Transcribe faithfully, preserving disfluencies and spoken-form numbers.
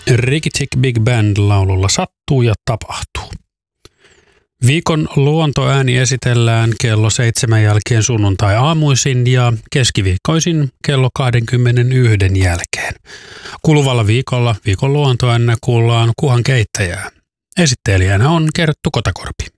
Ricky Chick Big Band laululla Sattuu ja tapahtuu. Viikon luontoääni esitellään kello seitsemän jälkeen sunnuntai-aamuisin ja keskiviikkoisin kello kaksikymmentäyksi jälkeen. Kuluvalla viikolla viikon luontoäänä kuullaan Kuhan keittäjää. Esittelijänä on Kerttu Kotakorpi.